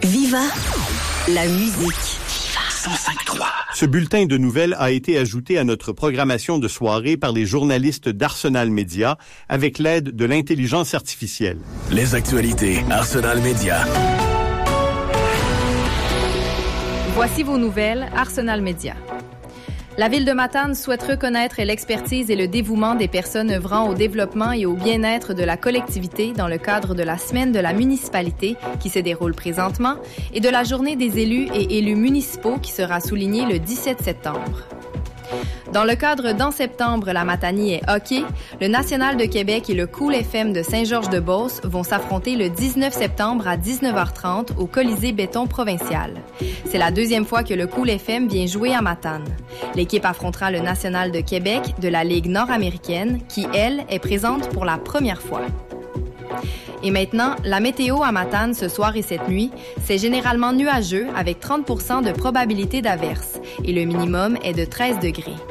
Viva la musique. 105.3. Ce bulletin de nouvelles a été ajouté à notre programmation de soirée par les journalistes d'Arsenal Média avec l'aide de l'intelligence artificielle. Les actualités Arsenal Média. Voici vos nouvelles Arsenal Média. La Ville de Matane souhaite reconnaître l'expertise et le dévouement des personnes œuvrant au développement et au bien-être de la collectivité dans le cadre de la Semaine de la municipalité qui se déroule présentement et de la Journée des élus et élus municipaux qui sera soulignée le 17 septembre. Dans le cadre d'En septembre, la Matanie est hockey, le National de Québec et le Cool FM de Saint-Georges-de-Beauce vont s'affronter le 19 septembre à 19h30 au Colisée Béton Provincial. C'est la deuxième fois que le Cool FM vient jouer à Matane. L'équipe affrontera le National de Québec de la Ligue nord-américaine qui, elle, est présente pour la première fois. Et maintenant, la météo à Matane ce soir et cette nuit, c'est généralement nuageux avec 30% de probabilité d'averse et le minimum est de 13 degrés.